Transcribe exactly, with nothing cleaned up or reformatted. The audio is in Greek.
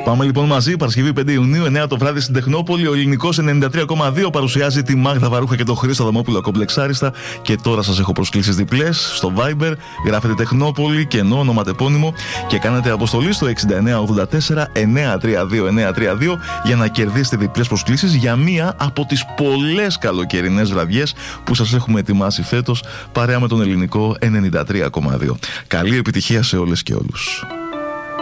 Πάμε λοιπόν μαζί, Παρασκευή πέντε Ιουνίου, εννιά το βράδυ στην Τεχνόπολη. Ο Ελληνικός ενενήντα τρία κόμμα δύο παρουσιάζει τη Μάγδα Βαρούχα και τον Χρήστο Αδαμόπουλο κομπλεξάριστα. Και τώρα σας έχω προσκλήσεις διπλές στο Viber. Γράφετε Τεχνόπολη και ενώ ονοματεπώνυμο και κάνετε αποστολή στο έξι εννιά ογδόντα τέσσερα εννιά τρία δύο εννιά τρία δύο για να κερδίσετε διπλές προσκλήσεις για μία από τις πολλές καλοκαιρινές βραδιές που σας έχουμε ετοιμάσει φέτος παρέα με τον Ελληνικό ενενήντα τρία κόμμα δύο. Καλή επιτυχία σε όλες και όλους.